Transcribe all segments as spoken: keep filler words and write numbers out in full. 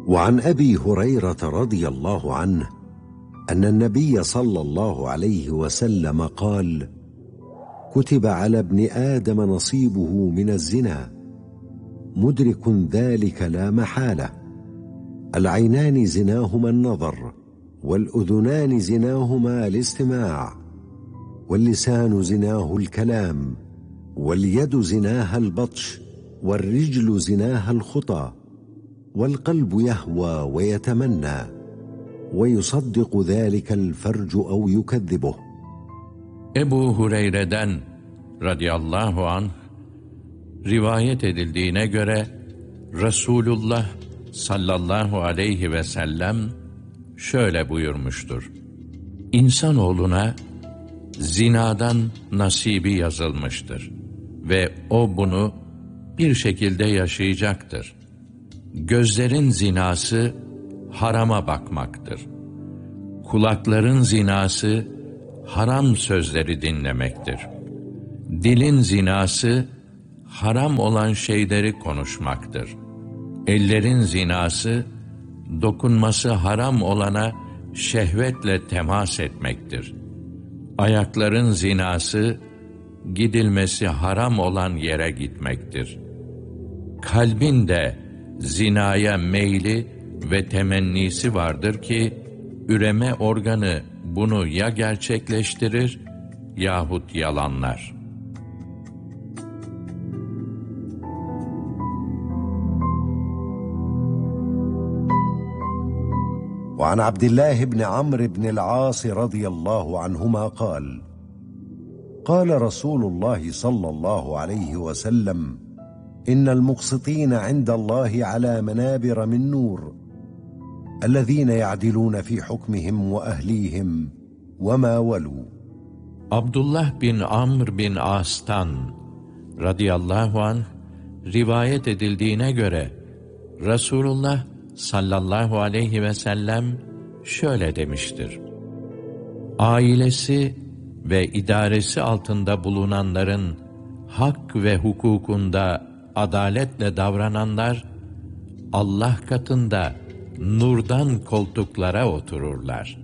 وعن أبي هريرة رضي الله عنه أن النبي صلى الله عليه وسلم قال: كتب على ابن آدم نصيبه من الزنا، مدرك ذلك لا محالة. العينان زناهما النظر، والأذنان زناهما الاستماع، واللسان زناه الكلام، واليد زناها البطش، والرجل زناها الخطى، والقلب يهوى ويتمنى، ويصدق ذلك الفرج أو يكذبه. Ebu Hureyre'den radıyallahu anh rivayet edildiğine göre Resulullah sallallahu aleyhi ve sellem şöyle buyurmuştur: İnsanoğluna zinadan nasibi yazılmıştır ve o bunu bir şekilde yaşayacaktır. Gözlerin zinası harama bakmaktır. Kulakların zinası haram sözleri dinlemektir. Dilin zinası haram olan şeyleri konuşmaktır. Ellerin zinası dokunması haram olana şehvetle temas etmektir. Ayakların zinası gidilmesi haram olan yere gitmektir. Kalbin de zinaya meyli ve temennisi vardır ki üreme organı bunu ya gerçekleştirir yahut yalanlar. وعن عبد الله بن عمرو بن العاص رضي الله عنهما قال: قال رسول الله صلى الله عليه وسلم: إن المقسطين عند الله على منابر من نور، الذين يعدلون في حكمهم وأهليهم وما ولوا. Abdullah bin Amr bin As'tan radıyallahu anh rivayet edildiğine göre Resulullah sallallahu aleyhi ve sellem şöyle demiştir: Ailesi ve idaresi altında bulunanların hak ve hukukunda adaletle davrananlar Allah katında nurdan koltuklara otururlar.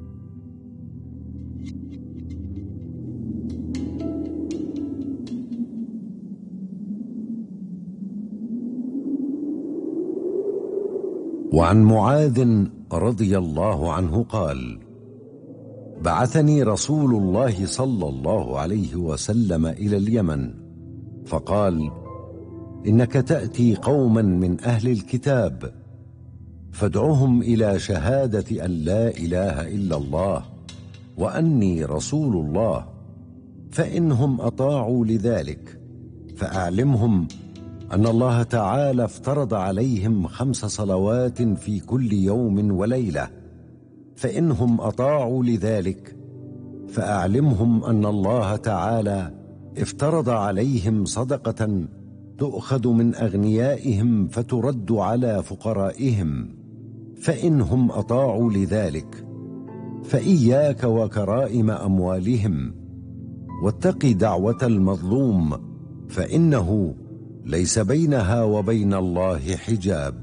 وعن معاذ رضي الله عنه قال: بعثني رسول الله صلى الله عليه وسلم إلى اليمن فقال: إنك تأتي قوما من أهل الكتاب فادعهم إلى شهادة أن لا إله إلا الله وأني رسول الله، فإنهم أطاعوا لذلك فأعلمهم أن الله تعالى افترض عليهم خمس صلوات في كل يوم وليلة، فإنهم أطاعوا لذلك فأعلمهم أن الله تعالى افترض عليهم صدقة تؤخذ من أغنيائهم فترد على فقرائهم، فإنهم أطاعوا لذلك فإياك وكرائم أموالهم، واتق دعوة المظلوم فإنه ليس بينها وبين الله حجاب.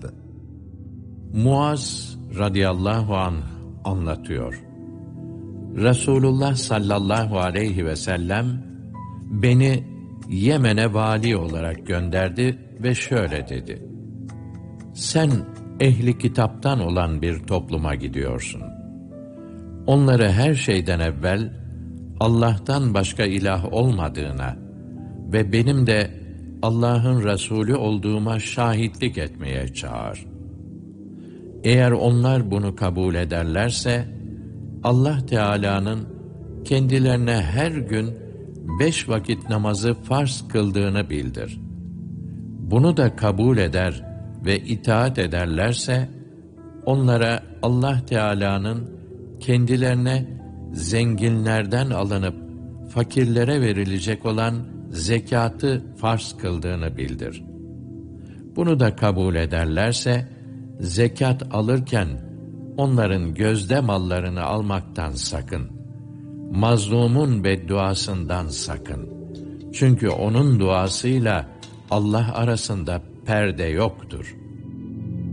Muaz radıyallahu anh anlatıyor: Resulullah sallallahu aleyhi ve sellem beni Yemen'e vali olarak gönderdi ve şöyle dedi: Sen ehli kitaptan olan bir topluma gidiyorsun. Onları her şeyden evvel Allah'tan başka ilah olmadığına ve benim de Allah'ın Resulü olduğuma şahitlik etmeye çağır. Eğer onlar bunu kabul ederlerse, Allah Teala'nın kendilerine her gün beş vakit namazı farz kıldığını bildir. Bunu da kabul eder ve itaat ederlerse, onlara Allah Teala'nın kendilerine zenginlerden alınıp fakirlere verilecek olan zekatı farz kıldığını bildir. Bunu da kabul ederlerse, zekat alırken onların gözde mallarını almaktan sakın. Mazlumun bedduasından sakın. Çünkü onun duasıyla Allah arasında perde yoktur.